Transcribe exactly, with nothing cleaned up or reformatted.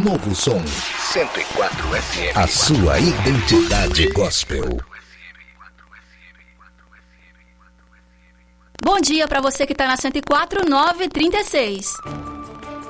novo som. cento e quatro F M. A sua identidade gospel. Bom dia para você que está na cento e quatro, nove trinta e seis.